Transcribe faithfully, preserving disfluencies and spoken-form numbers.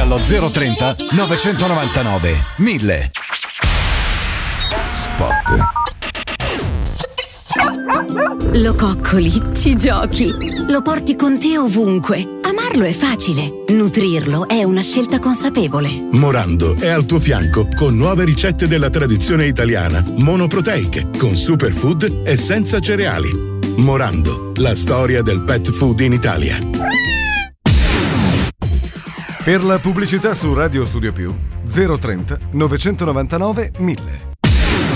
allo zero trenta novecentonovantanove mille. Spot. Lo coccoli, ci giochi, lo porti con te ovunque. Amarlo è facile, nutrirlo è una scelta consapevole. Morando è al tuo fianco con nuove ricette della tradizione italiana, monoproteiche, con superfood e senza cereali. Morando, la storia del pet food in Italia. Per la pubblicità su Radio Studio Più, zero trenta novecentonovantanove mille.